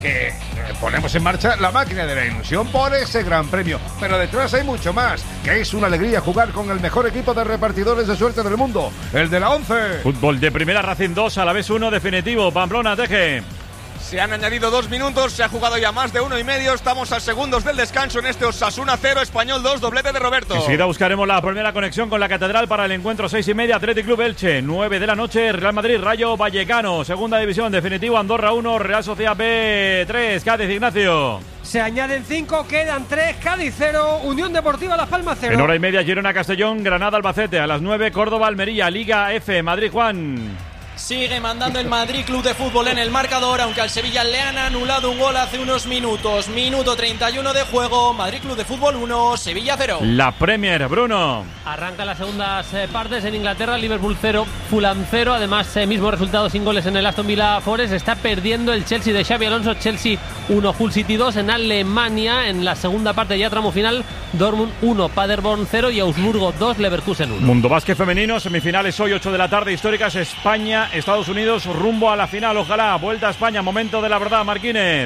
Que ponemos en marcha la máquina de la ilusión por ese gran premio, pero detrás hay mucho más, que es una alegría jugar con el mejor equipo de repartidores de suerte del mundo, el de la 11. Fútbol de primera, Racing 2, Alavés 1, definitivo. Pamplona, Teje. Se han añadido 2 minutos, se ha jugado ya más de 1 y medio. Estamos a segundos del descanso en este Osasuna 0, Español 2, doblete de Roberto. Enseguida buscaremos la primera conexión con la Catedral para el encuentro 6:30, Athletic Club Elche, 9 de la noche, Real Madrid, Rayo Vallecano, segunda división, definitivo, Andorra 1, Real Sociedad B 3, Cádiz, Ignacio. Se añaden 5, quedan 3, Cádiz 0, Unión Deportiva Las Palmas 0. En hora y media, Girona Castellón, Granada Albacete, a las 9, Córdoba Almería, Liga F, Madrid Juan. Sigue mandando el Madrid Club de Fútbol en el marcador, aunque al Sevilla le han anulado un gol hace unos minutos. Minuto 31 de juego, Madrid Club de Fútbol 1, Sevilla 0. La Premier, Bruno. Arranca las segundas partes en Inglaterra, Liverpool 0, Fulham 0. Además, mismo resultado sin goles en el Aston Villa Forest. Está perdiendo el Chelsea de Xabi Alonso, Chelsea 1, Hull City 2. En Alemania, en la segunda parte ya tramo final, Dortmund 1, Paderborn 0 y Augsburgo 2, Leverkusen 1. Mundo Básquet femenino, semifinales hoy 8 de la tarde, históricas, España, Estados Unidos, rumbo a la final, ojalá. Vuelta a España, momento de la verdad, Marquínez.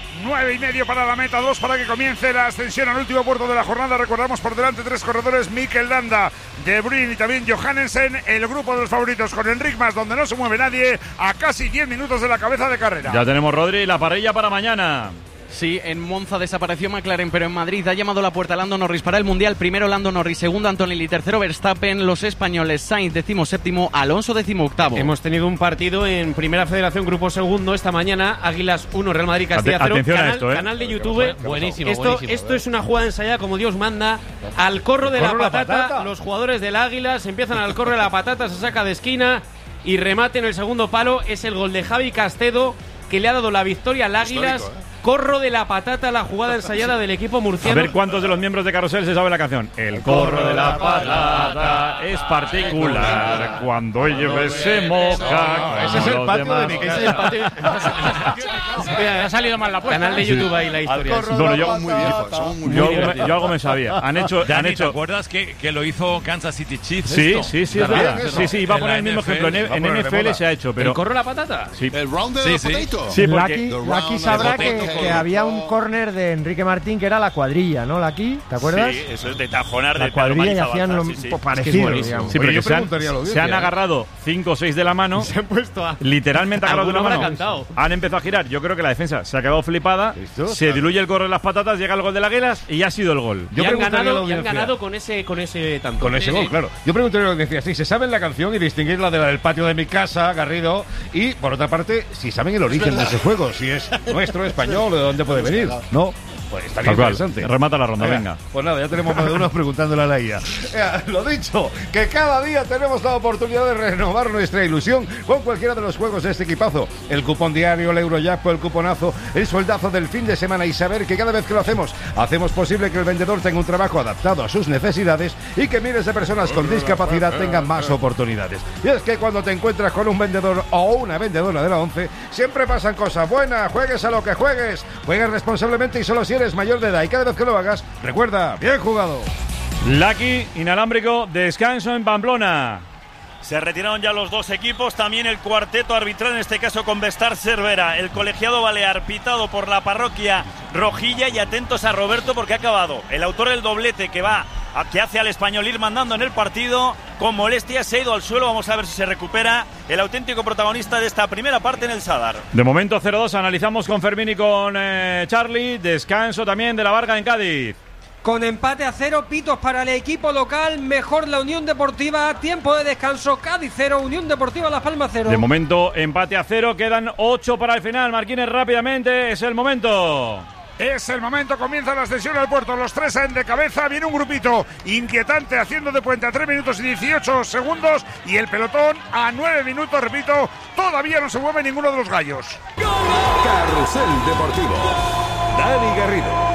9:30 para la meta, 2 para que comience la ascensión al último puerto de la jornada. Recordamos por delante 3 corredores, Mikel Landa, De Bruyne y también Johannesen. El grupo de los favoritos con Enric Mas, donde no se mueve nadie, a casi 10 minutos de la cabeza de carrera. Ya tenemos, Rodri, y la parrilla para mañana. Sí, en Monza desapareció McLaren, pero en Madrid ha llamado a la puerta Lando Norris para el Mundial. Primero Lando Norris, segundo Antonelli, tercero Verstappen. Los españoles, Sainz 17º, Alonso 18º. Hemos tenido un partido en Primera Federación, grupo segundo, esta mañana. Águilas 1, Real Madrid Castilla 0. Atención a esto, Canal de YouTube. Buenísimo, Esto es una jugada ensayada como Dios manda. Al corro de la patata, los jugadores del Águilas empiezan al corro de la patata, se saca de esquina y remate en el segundo palo. Es el gol de Javi Castedo, que le ha dado la victoria al Águilas. Corro de la patata, la jugada ensayada del equipo murciano. A ver cuántos de los miembros de Carrusel se sabe la canción. El corro de la patata es particular, cuando llueve se moja. Ese es el patio de mi casa. Ha salido mal la puesta. Canal de YouTube ahí la historia. Bueno, yo algo me sabía. Han hecho. ¿Te acuerdas que lo hizo Kansas City Chiefs? Sí, esto? sí, es verdad. Sí, iba a poner el mismo ejemplo. En NFL se ha hecho, pero. ¿El corro de la patata? Sí. El round de potato. Sí, porque Lucky sabrá que había un córner de Enrique Martín que era la cuadrilla, ¿no? Lucky, ¿te acuerdas? Sí, eso es de tajonar la de cuadrilla y hacían lo parecido, digamos. Sí, pero se han agarrado 5 o 6 de la mano. Se han puesto a... Literalmente agarrado de una mano. Cantado. Han empezado a girar. Yo creo que la defensa se ha quedado flipada. ¿Listo? Se diluye el corro de las patatas, llega el gol de las Águilas y ya ha sido el gol. Y han ganado con ese tanto. Con ese gol, claro. Yo preguntaría lo que decía, si se saben la canción y distinguir la del patio de mi casa, Garrido, y por otra parte, si saben el origen de ese juego, si es nuestro, español, o de dónde puede venir, ¿no? Pues estaría interesante. Remata la ronda, venga. Pues nada, ya tenemos más de uno preguntándole a la IA. Lo dicho, que cada día tenemos la oportunidad de renovar nuestra ilusión con cualquiera de los juegos de este equipazo. El cupón diario, el Eurojackpot, el cuponazo, el sueldazo del fin de semana, y saber que cada vez que lo hacemos posible que el vendedor tenga un trabajo adaptado a sus necesidades y que miles de personas con discapacidad tengan más oportunidades. Y es que cuando te encuentras con un vendedor o una vendedora de la 11, siempre pasan cosas buenas. Juegues a lo que juegues, juegues responsablemente y solo si eres mayor de edad, y cada vez que lo hagas, recuerda, bien jugado. Lucky, inalámbrico, descanso en Pamplona. Se retiraron ya los dos equipos, también el cuarteto arbitral, en este caso con Vestar Cervera, el colegiado balear pitado por la parroquia rojilla, y atentos a Roberto porque ha acabado. El autor del doblete que hace al Español ir mandando en el partido, con molestias se ha ido al suelo. Vamos a ver si se recupera el auténtico protagonista de esta primera parte en el Sadar. De momento 0-2, analizamos con Fermín y con Charlie. Descanso también de la Varga en Cádiz. Con empate a 0, pitos para el equipo local, mejor la Unión Deportiva, tiempo de descanso, Cádiz 0, Unión Deportiva Las Palmas 0. De momento empate a 0, quedan 8 para el final. Marquínez, rápidamente, es el momento. Es el momento, comienza la ascensión al puerto, los 3 salen de cabeza, viene un grupito inquietante haciendo de puente a 3 minutos y 18 segundos y el pelotón a 9 minutos, repito, todavía no se mueve ninguno de los gallos. Carrusel Deportivo. Dani Garrido.